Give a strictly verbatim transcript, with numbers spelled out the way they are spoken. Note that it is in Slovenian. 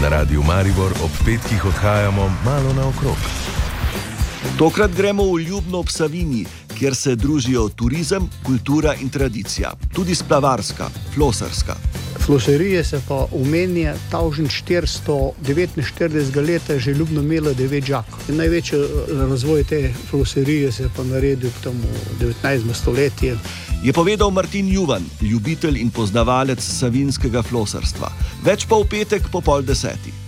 Na Radiu Maribor ob petkih odhajamo malo naokrog. Tokrat gremo v Ljubno ob Savinji, kjer se družijo turizem, kultura in tradicija. Tudi splavarska, flosarska. Floserije se pa omenja tisoč štiristo devetinštiridesetega leta že Ljubno imelo devet žakov. In največji razvoj te floserije se je pa naredil k temu devetnajstemu stoletju. Je povedal Martin Juvan, ljubitelj in poznavalec savinjskega flosarstva. Več pa v petek po pol desetih.